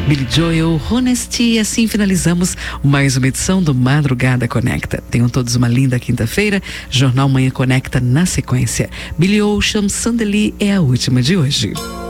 Billy Joel, Honesty, e assim finalizamos mais uma edição do Madrugada Conecta. Tenham todos uma linda quinta-feira. Jornal Manhã Conecta na sequência. Billy Ocean, Sandeli é a última de hoje.